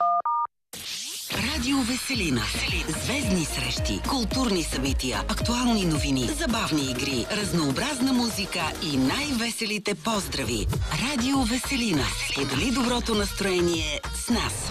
Радио Веселина. Звездни срещи, културни събития, актуални новини, забавни игри, разнообразна музика и най-веселите поздрави. Радио Веселина. Сподели доброто настроение с нас.